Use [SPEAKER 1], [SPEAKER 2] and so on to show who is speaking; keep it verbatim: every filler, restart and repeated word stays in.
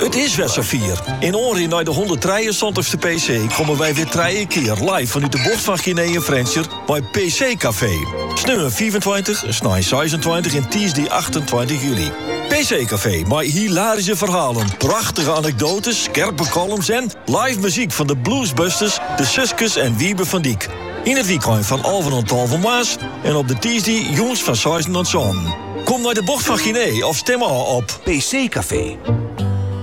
[SPEAKER 1] Het is weer zover. In Oren naar de honderddrieëntwintigste P C komen wij weer drie keer live vanuit de bocht van Guinea en Frencher bij P C Café. Snummer vierentwintig, snij zesentwintig en Tuesday achtentwintig juli. P C Café, met hilarische verhalen, prachtige anekdotes, scherpe columns en live muziek van de Bluesbusters, de Suskes en Wiebe van Diek. In het weekend van Alphen en twaalf Maas en op de Tuesday jongens van zes en Zon. Kom naar de bocht van Guinea of stem al op
[SPEAKER 2] P C Café.